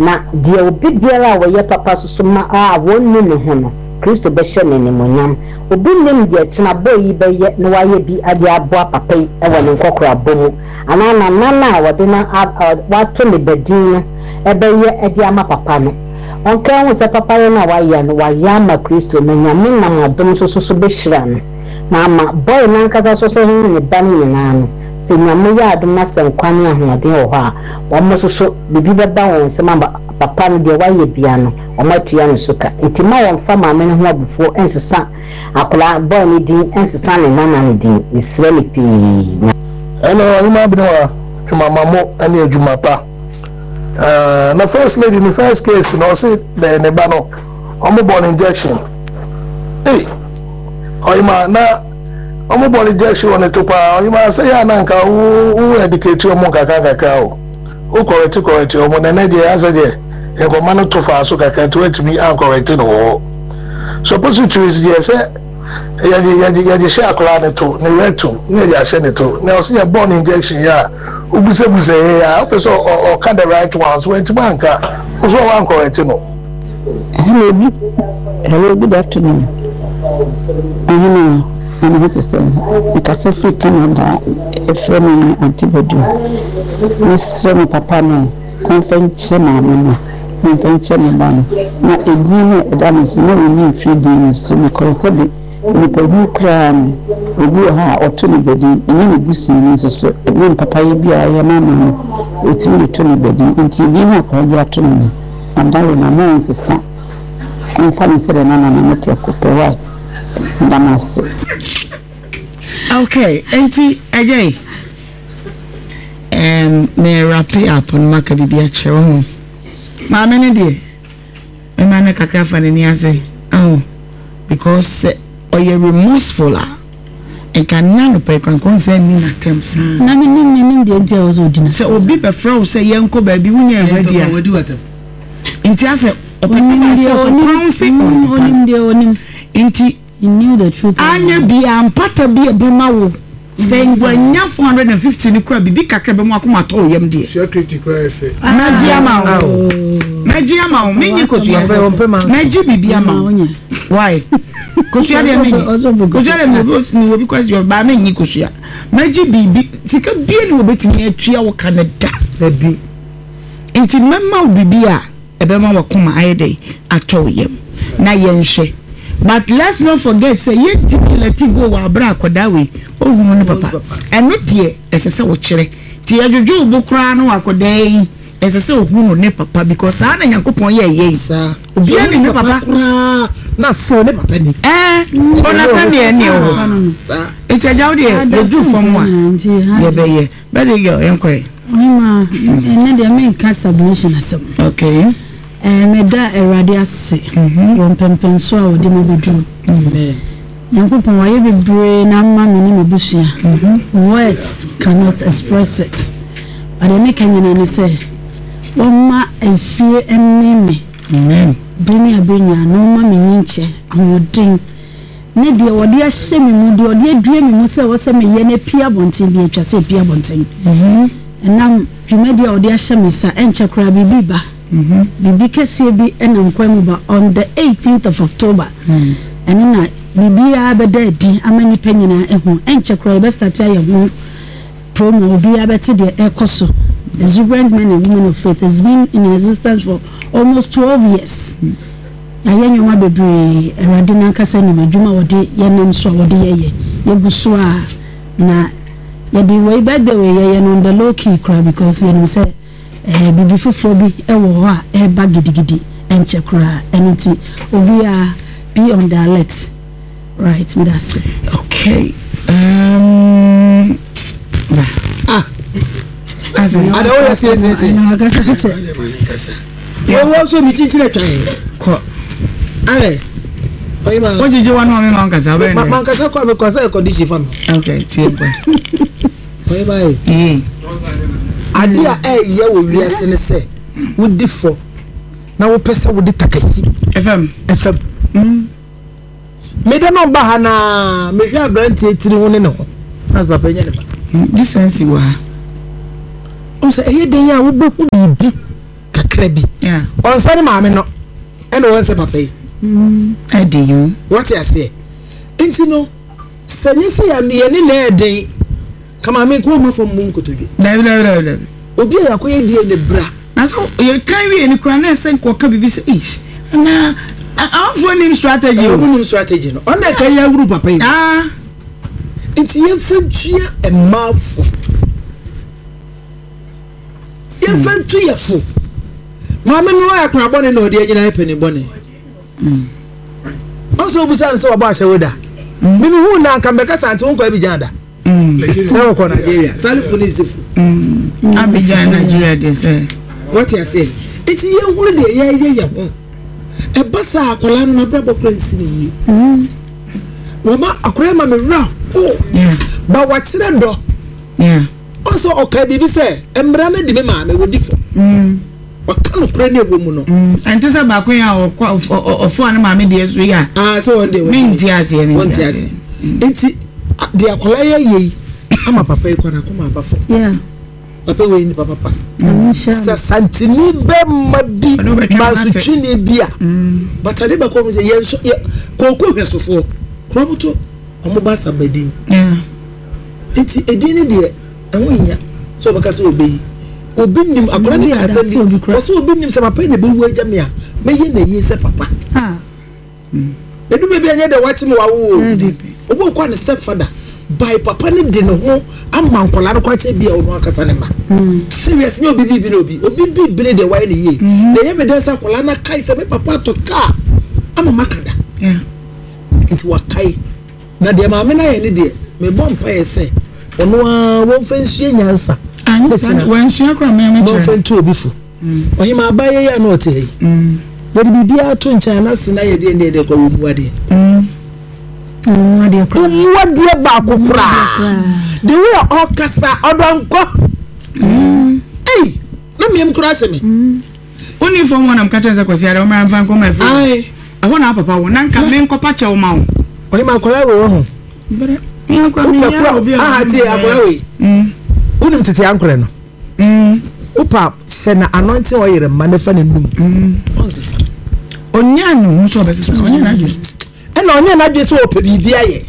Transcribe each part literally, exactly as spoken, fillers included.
na die obi biara wo ye papa so ma a wonu ne ho no Kristo be hye ne nemonyam obi nim de tena boyi be ye na waye bi ade aboa papa yi e woni nkokora bomu ana na nana a wode na wato ne badin no e be ye e de ama papa no onka hu se papa ye na waye no waye ama Kristo na nyame na adom so so be hira no na ama boy na nkasa so so ne ba ne na no se nyame ya adom na se nkwane ahode ho ha wo mo so so bibi be ba won se ma papa no de waye bia no o matua no suka ntima won fa maame no ho abufo ensesa akola boy ni din ensesa ne nana ne din misreli pi hello ima binoa mama mo ani adwuma pa uh na first lady the first case no say the ne ba no omo born injection eh oyima na omo born injection on to pa oyima say ya na nka wo educate omo kaka kaka o o correct correct omo na na dey answer there e go man to fa so kaka to wait me an correct no supposed to is there say ya ya ya ya share akora ne to ne reto ne ya share ne to na o say born injection ya ubuse buse ya o so o can the right one so enti manka so one correct no. Hello, hello, good afternoon. I'm I'm here to say because every Canada from antibody Miss Remy Papa no convention na convention na na edine edamis no ni feeding so because sabi ni pebu kran obi ha otoni bedi ni ni busi ni so so ni papa ye bia ya mama no etimi to ni bedi nti ni na kwa bia to ni andalo na mo nsesa konfa ni sere na na na to ko pewa ndamase. Okay, enti ajay um me wrap up on maka bibia chewo ma me ne de e ma ne kaka fa ne ni ase oh because or you remorseful and can none of can concern me na terms na me nim me nim de ntia wo so dina so obi be fro say yenko ba bi wunya ready a wodi watam nti ase o person dey so pounce on onim de onim nti you knew the truth anya bi ampata bi e bema wo say gwanya four hundred fifty ni kwa bibi kakra be mu akoma to yam de security kwa efe maji ama o maji ama o menyi kosu ya maji bibi ama why kosu ya de menyi kosu ya de ni wo because you ba menyi kosu ya maji bibi tika bi ni wo betimi atwa wo Canada da bi enti memma bibi a e be ma wo koma ayede ato yam na yenhwe. But let's not forget say ye timi leti go wa bra akoda we ohunu ne papa eno tie esese wo kire tie adwojo obo kra no akoda yi esese ohunu ne papa because ana yakopon ye ye sa obi ani ne papa kra na so ne papa ni eh ona sa ne ani o sa eti ajaw de edu fom wa ye be ye be de girl enkoy ma ene de me nka submission asem okay eh me da erade ase won pempen so a wodi me bedu amen yankopon wa ye bebre na ma me ni mebusia words cannot express it but they make anyana ne say woma enfie emmeme amen bini abenya no ma me nyinche amodin ne de wodi ahye me mu de wodi adue me mu se wo se me ye na pia bonten bi atwa se pia bonten mhm enam dwumadi a wodi ahye me sa enche kra bibi ba mhm bibi kese bi enam kwamu ba on the eighteenth of October mhm enna bibi a beda di amani panyina ehu enche kra be start ya hu promo bibi a beti de ekoso the Exuberant Men and Women of Faith has been in existence for almost twelve years. Ya yenyo ma bebre erade na nkasa ni madwuma wode yenam so wode yeye yeguso a na ye di way by the way ye no the low key cry because you know say eh bibi foforo bi e wo ho a e ba gidigidi enche kra eniti obi a be on the alert right me that's it. Okay um ah as in ada o yes yes yes na nkasa che yo wo so mi chinchire twan ko are oyima what did you want me man kasa be man man kasa ko me kwasa condition fam okay tie boy oyima eh ade a eh ye wo wiase ne se wodi fo na wo pesa wodi takashi fm fm mm me da no ba ha na me hwa branti etiri ho ne no na papa nya ne ba this sense wa o se eh den ya wo boku bibi kakra bi ɔnsa ne maame no ɛna wɔnsɛ papa yi ɛde yi wɔte aseɛ nti no sɛ nye sɛ yɛne na ɛden kama me ko ma fam mu nkotodwe dabi dabi dabi dabi obi a yakɔyɛ die ne bra na so yɛ kan wie ne kura na ɛsɛ nkɔka bibi sɛ ish na awfo nim strategy o nim strategy no ɔna ka yɛ wuru papa yi ah nti yɛmfa ntua ɛmaafo yɛmfa ntu yɛfo maame no ayɛ kora bɔne na ɔde agyina yɛ pani bɔne ɔsɛ obusa ne sɛ wɔbɔ ahyɛ wo da mimi hu na nka mbɛka sante wo nkɔ abigyan da sɛ wɔkɔ Nigeria salifo ne isifu abigyan Nigeria de sɛ wɔte ase nti yɛhunu deɛ yɛyɛ yɛ ho ɛba saa akwadaa no nabrabɔ kora nsi ne yie wɔma akwadaa ma me wura o ba wakyerɛ dɔ ɔsɛ ɔka biribi sɛ mmara no de me maame wɔdi fo waka no kora ne ɛwɔ mu no ɛnte sɛ baako yɛ a ɔfo a no maame deɛ so yi a sɛ wɔnde menti aseɛ wɔnte ase nti deɛ akwadaa yɛ yei ama papa yi kwana akoma aba fo papa wei ni papa pa sa santini be mabi masutwini bia batade ba ko mu se yenso koko hwesofo kromoto omo ba sabadin enti edin de enwonya so obaka se obeyi obi nim akora ne kasa bi wo so obi nim se papa ne be wu agya me a meye na yi se papa ah edu be bia nya de wachi me wawo obo kwa ne step father by papa ne de no ho amma nkola no kwache bia ono akasa ne ma serious me obi bibi no obi obi bibi ne de why ne ye na ye me dansa kola na kai se me papa to ka amma makada yeah nti wakai na de ma me na ye ne de me bom pa ye se ono a won fanhie nyansa anyi wan hia kwa me me chere no fantu obi fu oyi ma ba ye ya no te yi mm de bibia to ncha na se na ye de ne de kwa wo mu ade mm what dear Bakupra? The way all Cassa or don't go. Hey, let me crush me. Only for one, I'm catching the Cosia, or my van come. I want up a one, and come in Copacha or Mount. Or my collaborator. But I tell you, Unum to the uncle. Upa, send an anointing oil and manifest in room. Onyanu, so better. ɛna onye na dwe so opebi bia ye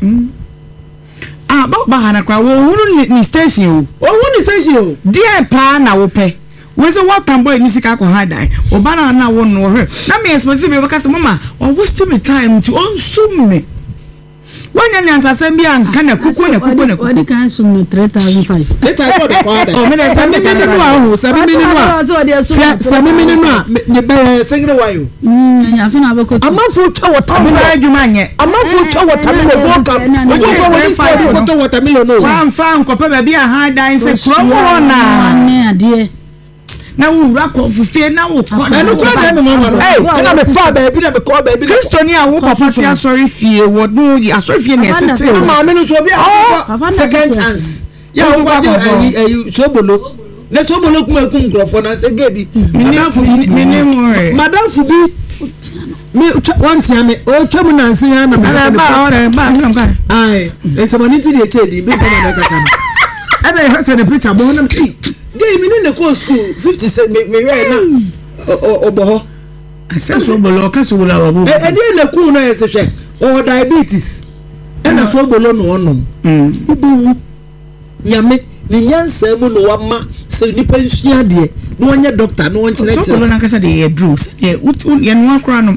ah ba ba hana kwa wo hunu ni station o o hunu ni station o dia pa na wo pe we say what tambo ni sika ko hada o ba na na wo no hwe na me expect be because mama o waste me time to onsum me wanya ni ansasem bia nka na kuku na kuku na kuku kan sum no three thousand five later I got the order o me na sabi me ni no a sabi me ni no a sabi me ni no a ne be singre wayo mm nya fina be ko amafu twa watermelon adwuma nye amafu twa watermelon go kam o go go woni say ko to watermelon no wan fa nkopa ba bia ha dan se kromo na ne ade na wura ko fufie na wo ko na no kwa na me mama no eh na me fa ba bi na me ko ba bi Kristo ni a wo papa ti asori fie wo no asori fie na tete ma me no so bi a second chance ya wo kwa dey ayi sobolo na sobolo kuma kum krofo na se gebi madam fu madam fu bi me one time me o twam na nse ya na me ba ore ba ba ai e se moniti de chedi be ko na kaka na ada e hase the picture bo na me dey me in the course school fifty me me we na oboho asa sobolo ka so wala wo e dey na cool na e se hwe o diabetes e na sobolo no onom mm ibu nyame ni nyansa mu no wama se nipa nhia de no onye doctor no onche na sobolo na kasa de ye drugs ye utu ye no akora no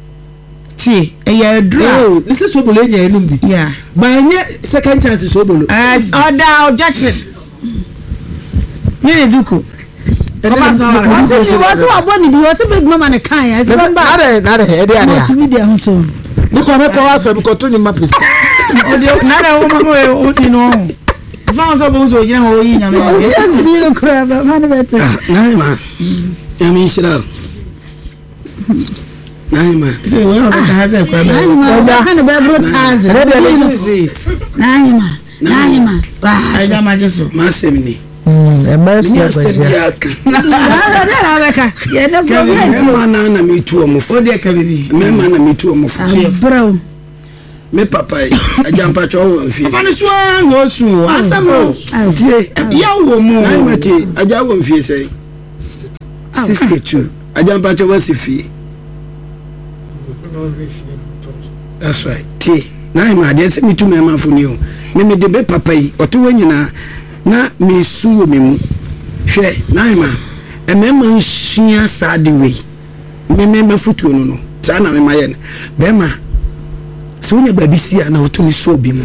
tie e ye drug oh this is sobolo nya enum bi yeah ba nye second chance sobolo as order objection Nene duko. Papa so wasi wasi wa boni bi wasi big mama ne kan ya se ba na de na de e de ade ti bi de ho so ni ko me ko waso mi ko to ni mapis o de na de o ma mo o ti no fa so bo so yin ho yin nya me ya bi lo kra ba man better na ma ya mi shira na ma se wo o ka ha se kra ba ya kan be bro taze na de le zi na ma na ma ba aja ma jesu ma semni mm emergency ya na na na ka ya na problem me ma na na mi tu omofo o de ka bibi me ma na mi tu omofo bro me papa ajampa cho wo mfie papa ni so ngo su asamo tie ya wo mo na ma tie aja wo mfie sei sixty-two ajampa che wasi fie that's right ti na ma de se mitu me ma funi o me me de be papa yi oto wanyina na me suwo me mu hwe na ma e me ma nsua sade we me me ma futuo no no ta na me ma ye be ma so nya ba bisia na oto mi so bi mu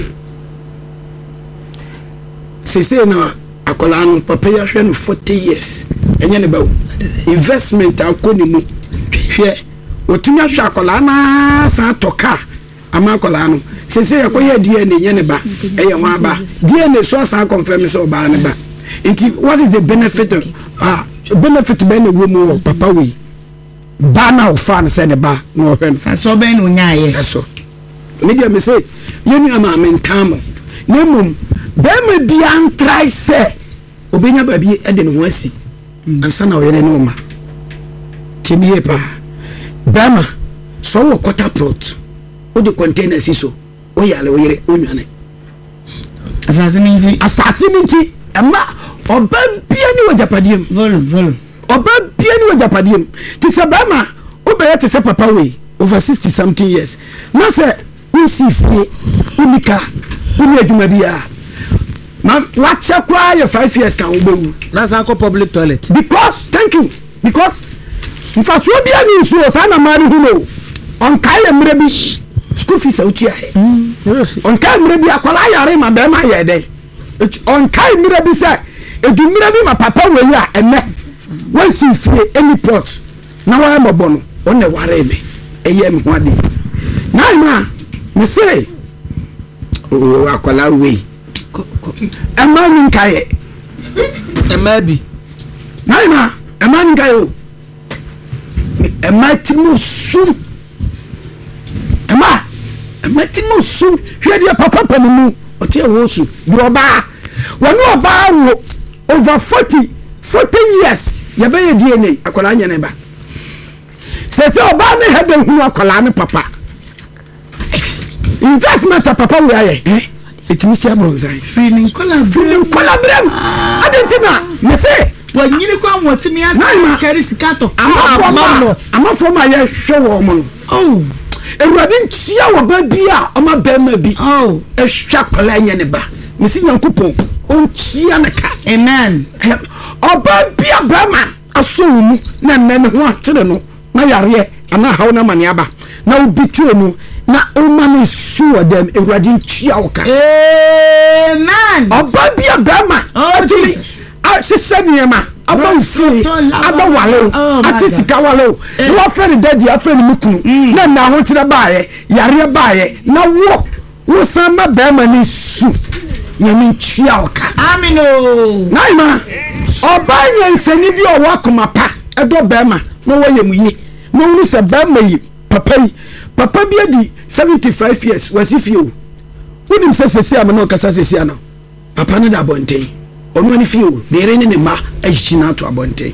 sese na akola no papa ya hwe no forty years enye ne ba investment akoni mu hwe otumi ahwe akola na sa toka ama akola no sese yakoye D N A nye ne ba eye ho aba D N A so sa confirm so ba ne ba nti what is the benefit of ah benefit be na wo mu papa we ba na o fa ne se ne ba no hwe no so be no nyaaye so media me say yenu ama mentamo nemum be ma bia try say obenya ba bi e de ne ho asi ansa na o yere no ma timiye pa bama so wo quarter plot o de container si so o yale o yere o nwane asase minti asase minti ama oba bia ni wajapadiem vol vol oba bia ni wajapadiem ti se bama o be yete se papa we over sixty something years na se we see fie unika uni adwuma bia ma wacha kwa ye five years kan obewu na sa ko public toilet because thank you because nfa so bia ni so sa na mari huno on kai emre bi school fees auti ahe on kai emre bi akola yare ma be ma ye de on kai emre bi say edu emre bi ma papa we ya ene when see fie any pot na wa mo bono on ne ware me eye me ho ade na ma me say o akola we ema ni kai ema bi na ma ema ni kai o ema timu sum ema ema timu sum hwe dia papa panimu otie wo su bi oba wonu oba wo over forty forty years ya be D N A akola nya ne ba se se oba ne hede hunu akola ne papa in fact mata papa we aye eh etimi sia bronzai feeling kola feeling kola brem adentina me say wanyini kwa mwotimi asa kari sikato ama ama ama foma ya hwe wo mo oh ewurade ntia wo ba bia oma ba ma bi oh ehwa kola nya ne ba misi nyankopon ontia na ka amen oba bia ba ma asomu na nene ho atere no na yare ana hawo na mane aba na obitu enu na oma no su odem ewurade ntia wo ka amen oba bia ba ma oh Jesus a sise niema aba ufie aba wale ati sika wale no wa friend daddy a friend mukunu na na ho tira baaye yare baaye na wo wo sama ba ma ni su yemi tia oka amino naima oba nyansani bi o wakoma pa edo ba ma no wo yemuye no unu se ba ma yi papa yi papa bi adi seventy-five years wasifie o unim se sese am no kasa sese ano papa no da bonten onu ani fie o bere ne ne ma ajina to abonten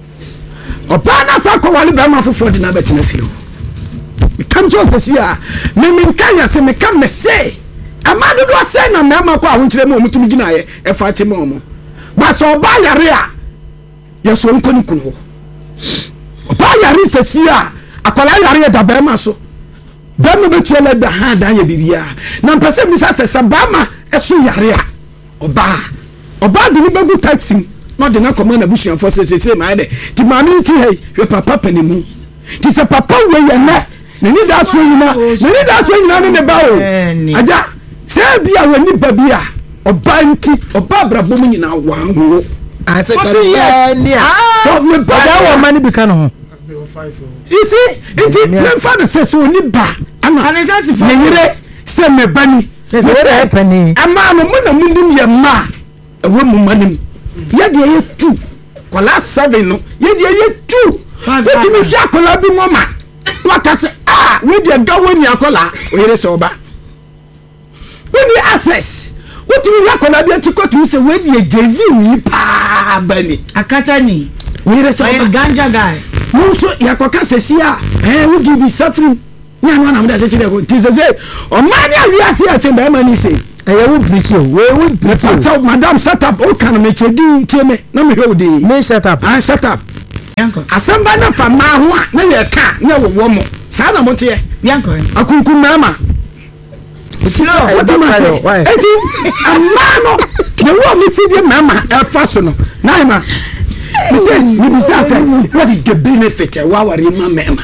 opa na sa ko wale ba ma fofo de na betina fie o kam so sese a me me kanya se me kam me say amadu do say na me ma ko ahonkyere me omutumi gina ye e fa te me omo ba so oba yare a ye so nkoni kunu oba yare sese a akola yare da ba ma so ba me betu le da ha da ye bibia na mpese mi sa sese ba ma eso yare a oba oba de ni begu taxi no de na command abusuan for say say my de ti mami ti hey we papa panimu ti se papa we ye na ni da so yina ni da so yina ni ne ba o aja se bia we ni ba bia oba nti oba brabo mu nyina wa ho ate kare ni a so me ba da wo mani bi kan ho you see nti me fa na se so ni ba ana anesasi fa me yire se me bani se se happening ama mo na mundim ye ma ewe mu manim ye de ye two kola seven no ye de ye two what you sha kola bi mama waka se ah we de gawo ni akola oyere se oba we ni access what you ya kola bi ati kotu se we de jezi ni pa bani akata ni oyere se oba ganja guy no so ya koka se sia eh we di bi suffering nya no na mo da chire ko ti se se o ma ni awia se ati ba ma ni se eye won preach o we won preach o madam set up o kan me chedi tie me na me hwe odi me set up I set up asamba na fa ma ho a na ye ka na wo wo mo sa na mo te yanko akunkum mama eti no what am I eti amano the wo mi si de mama e fa so no na ma me say ni bi say what is the benefit e wa ware ma mama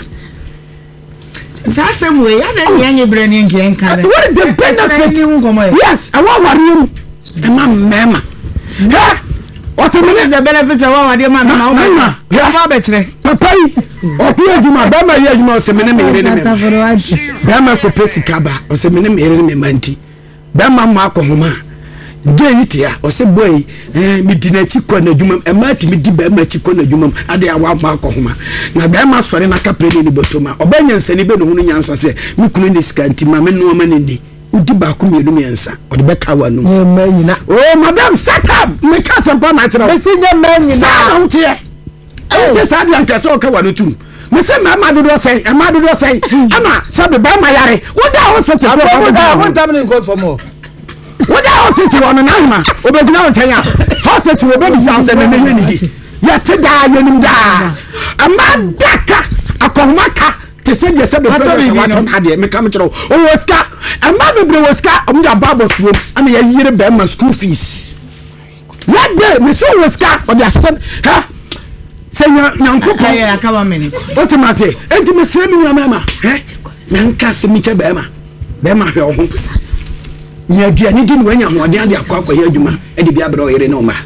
sa sem we ya na ye nye bre ne nke enka what is the benefit yes e wa ware mu e ma mama ha what is the benefit e wa ware ma mama o ma ya fa be kire papa yi o pi aduma ba ma ye aduma o se mene me yere ne ba ma ko pesika ba o se mene me yere ne manti ba ma ma akohoma de yitia o se boy eh mi di na chi ko na aduma e ma ti mi di ba ma chi ko na aduma ade awa ma akohoma na ba ma sore na kapre ni botoma o ba nyansa ni be no hunu nyansa se mi kunu ni skanti ma me no ma ni ni udi ba ko mi enu nyansa o de be ka wa no ma nyina oh madam sata me ka se pa na kira me si nya ma nyina sa na utie e sa di anka se o ka wa no tum me se ma ma dodo sei e ma dodo sei ama se be ba ma yare wo da hospital ko da ho tam ni ko for mo wo da hospital on na ma obegina o tanya hospital obebi sa se na ye ni di ya te da ye nim da ama daka akomaka te se de se be ba waton ade me kam kiro o woska ama bebre woska o mda babo suo ana ya yire be ma school fees what day me so woska o da sen ha senya nyankopo ya aka one minute otimase enti me sire mi mama eh nka se mi che be ma be ma hwe ho nya aduane di no anya hoden ade akwa akwa ya adwuma e de bia bra o yire no ma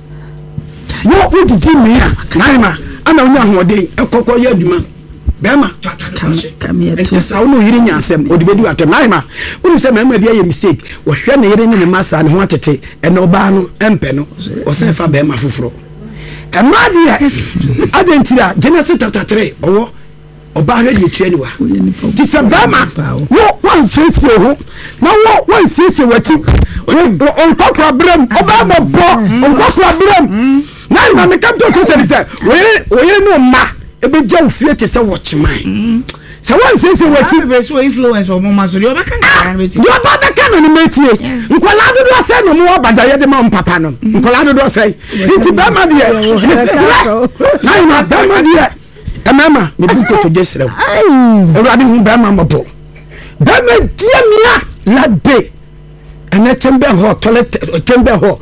wo wo di di me a naima ana onya hoden ekokọ ya adwuma be ma enti sa wo no yire nya asem o de bedu atem naima unu se mama bia ye mistake wo hwe na yire ne ne masa ne ho atete e no ba no empe no o se fa be ma foforo Amadia Adentira Genesis chapter three owo oba hwe de tue ni wa ti se bama wo wan sisi ho na wo wan sisi wachi on top problem oba mo bo on top problem na na me kam to to say we we no ma e be ja ofie te se watch man se wan sisi wachi be so influence o mo ma so yo ba kan kan beti do ba be kan no metie nkola do do say no mo obada ye de ma papa no nkola do do say iti ba ma de na na ba ma de mama me bu ko to desere ai ewade hu ba ma mo ba ma die mia la de ana tembe ho toilet tembe ho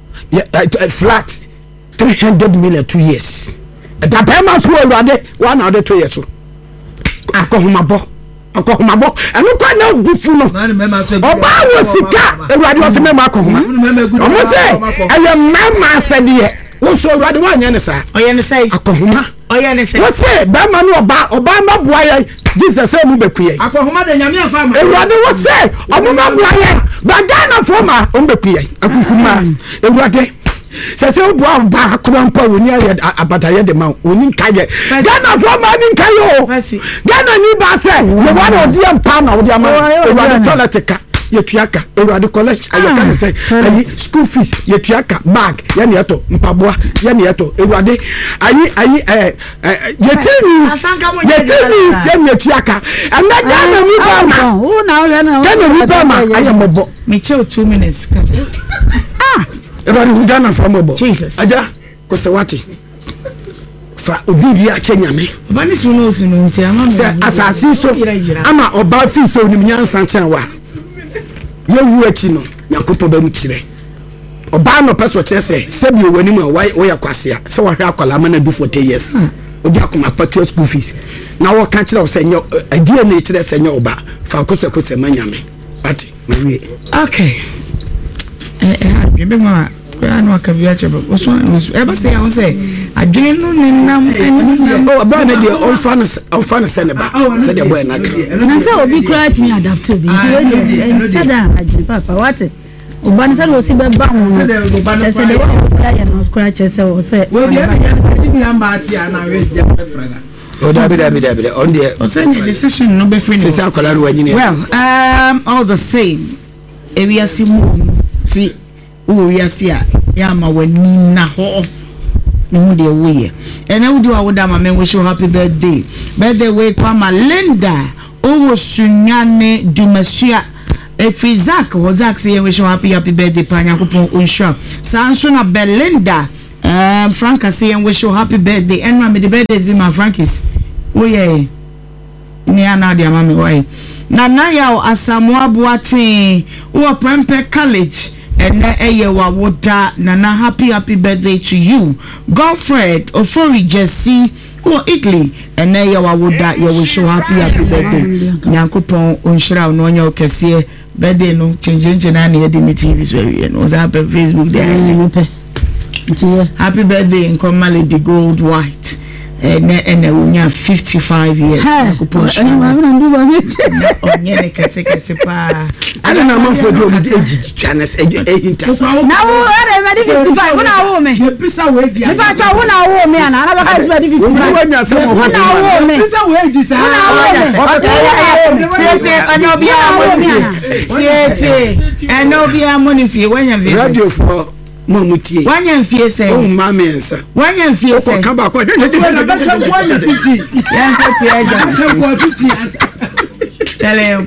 flat three hundred million two years da ba ma so ewade one na de two years so akohumabo akohumabo anu kwa na gufu no oba wo sika ewade wo se mema akohuma omo se aye mama asede wo so ewade wa nya ne sa oye ne sai akohuma oye ne sai wo se ba ma no oba oba ma boa ye Jesus e mu bekuye akohuma de nyame afa ma ewade wo se omo ma boa ye ba Ghana fo ma o bekuye akukuma ewade se se o boa ba akrampa woni aye abadaye de ma woni nkaye Ghana fo ma ni nkaye o Ghana ni ba se ye wa odi ampa na odi ama ewade toilet ka yetuaka ewade college ayeka ne say ayi school fees yetuaka bag ya ne eto mpaboa ya ne eto ewade ayi ayi eh yetini yetini ya ne yetuaka ana Ghana ni ba ma o na o na Ghana ni ba ma ayemobo me chill two minutes ah ewade hu Ghana from mobo Jesus aja ko se wati fa obi bi a chenyame ba ni sunu sunu nti ama se asasi so ama oba fi so onim nyansa chen wa ye wu achi no yakopo ba mu kire oba no peso kire se sebi wani mu wa wo yakwase a se wa hwe akwala ma na du forty years obi akoma patriot school fees na wo ka kire o se nyo adie na kire se nyo oba fa ko se ko se manyame ati mawie okay eh eh be ma ano akabia chebe oso e ba se ya say adwene no nenam oh aba na de on fan on fan se ne ba se de boy na ka na se obi kura ti adapt to bi nti we se da adwene papa what oba ne se lo si be ba ho no se de wo se ya no kura che se wo se we bi ya se di na ma ti ana we ja fraga o da bi da bi da bi on the o se decision no be free se sa kola ru anyine well um all the same ebi asimu ti o wiase a ya ma wani na ho no de we and I would do I would ma men wish you happy birthday birthday we kwa ma Linda o sunyane dumasua efi Zak o Zak say wish you happy happy birthday pa nyakopon onsha sanso na Belinda Um, Frank, I say and wish you happy birthday. And mommy, the birthday is be my Frankie's. Oh yeah. Nia na dia mami why. Na na ya Asamoah Boateng. Wo Prempeh College. And na eye wa woda na na happy happy birthday to you. Godfred Ofori Jesse. Oh Italy. And na eye wa woda ye wish you happy happy birthday. Nyankopon onhira no nya okese birthday no change change na na ye di T V so we no za pe Facebook there. Happy birthday in Komale the Gold White. And and we have fifty-five years. I don't know man for do age channels age now ready fifty-five when I me pisa wage if I try when I wo me and I never ready fifty-five when you say when I wo me pisa wage sir and no be money and no be money fee when you radio for Mamuti. One young fee say, oh, mammy, answer. One young fee say, come back. One fifty. Tell him,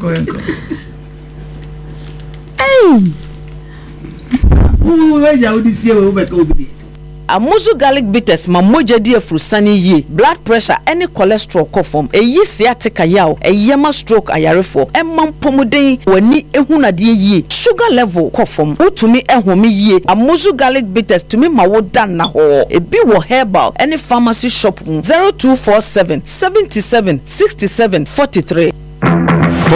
hey, who are you this year over? Amuzu garlic bitters ma moja di afrusani ye blood pressure any cholesterol kofom eyi sciatica yaw eyema stroke ayarefo emam pomuden wani ehunade ye sugar level kofom utumi ehome ye Amuzu garlic bitters tumi ma wodan na ho ebi wo herbal any pharmacy shop zero two four seven seven seven six seven four three.